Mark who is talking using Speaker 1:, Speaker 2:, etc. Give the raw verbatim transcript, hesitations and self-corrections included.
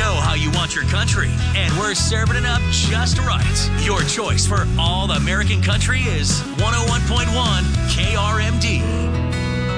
Speaker 1: know how you want your country, and we're serving it up just right. Your choice for all the American country is one oh one